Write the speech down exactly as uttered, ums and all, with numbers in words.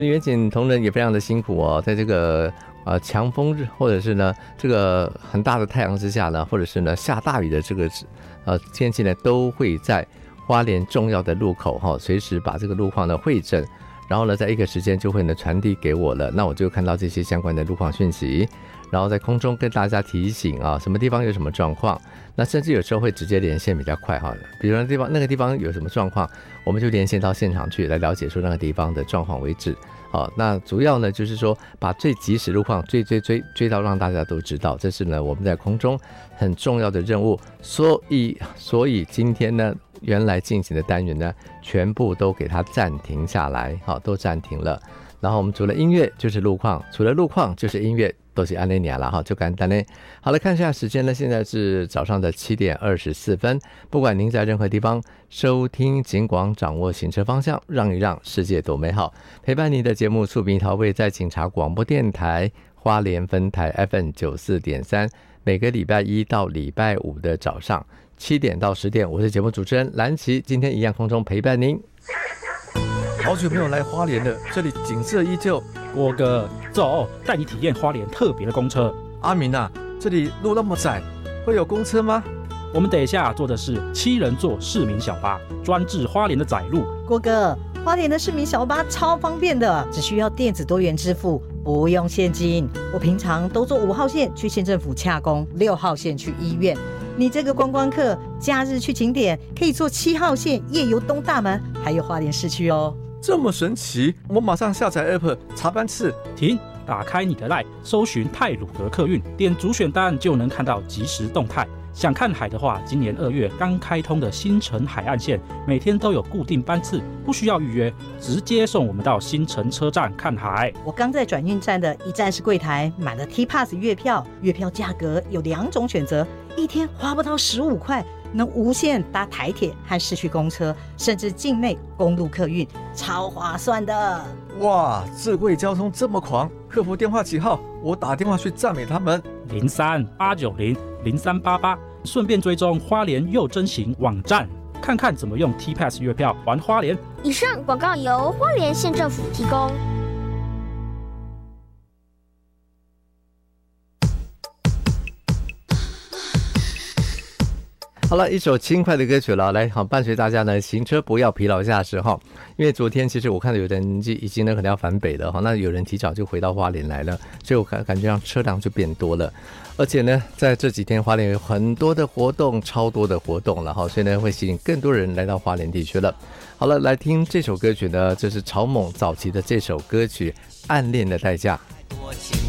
远景同仁也非常的辛苦哦，在这个呃强风或者是呢这个很大的太阳之下呢，或者是呢下大雨的这个呃天气呢，都会在花莲重要的路口哈、哦，随时把这个路况呢汇整，然后呢在一个时间就会呢传递给我了，那我就看到这些相关的路况讯息，然后在空中跟大家提醒啊，什么地方有什么状况，那甚至有时候会直接连线比较快哈，比如那地方那个地方有什么状况，我们就连线到现场去来了解说那个地方的状况为止。好，那主要呢就是说把最及时路况追追追追到让大家都知道，这是呢我们在空中很重要的任务。所以所以今天呢原来进行的单元呢全部都给它暂停下来，好，都暂停了。然后我们除了音乐就是路况，除了路况就是音乐，都是安内尼亚了哈，就简单嘞。好了，看一下时间呢，现在是早上的七点二十四分。不管您在任何地方收听，尽管掌握行车方向，让一让，世界多美好。陪伴您的节目素bình桃位在警察广播电台花莲分台 F M 九四点三，每个礼拜一到礼拜五的早上七点到十点，我是节目主持人蓝琪，今天一样空中陪伴您。好久没有来花莲了，这里景色依旧。 郭哥，走，带你体验花莲特别的公车。 阿明啊，这里路那么窄，会有公车吗？ 我们等一下坐的是七人座市民小巴，专治花莲的窄路。 郭哥，花莲的市民小巴超方便的，只需要电子多元支付，不用现金。我平常都坐五号线去县政府洽公，六号线去医院。你这个观光客，假日去景点可以坐七号线夜游东大门，还有花莲市区哦。 这么神奇，我马上下载 App 查班次。 停，打开你的 LINE， 搜寻太鲁阁客运，点主选单就能看到即时动态。想看海的话，今年二月刚开通的新城海岸线，每天都有固定班次，不需要预约，直接送我们到新城车站看海。 我刚在转运站的一站式柜台买了 T Pass 月票，月票价格有两种选择，一天花不到十五块，能无限搭台铁和市区公车，甚至境内公路客运，超划算的。 哇，智慧交通这么狂，客服电话几号？我打电话去赞美他们。 零三八九零零三八八，顺便追踪花莲又真行网站，看看怎么用 T Pass 月票玩花莲。 以上广告由花莲县政府提供。 好了，一首轻快的歌曲了，来好伴随大家呢，行车不要疲劳驾驶哈。因为昨天其实我看到有人已经呢可能要返北了哈，那有人提早就回到花莲来了，所以我感感觉上车辆就变多了，而且呢在这几天花莲有很多的活动，超多的活动了哈，所以呢会吸引更多人来到花莲地区了。好了，来听这首歌曲呢，这是草蜢早期的这首歌曲《暗恋的代价》。